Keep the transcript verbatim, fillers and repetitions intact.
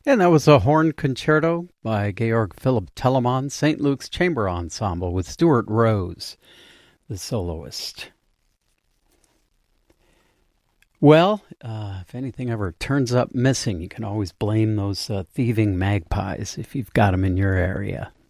And that was a horn concerto by Georg Philipp Telemann, Saint Luke's Chamber Ensemble, with Stuart Rose, the soloist. Well, uh, if anything ever turns up missing, you can always blame those uh, thieving magpies if you've got them in your area.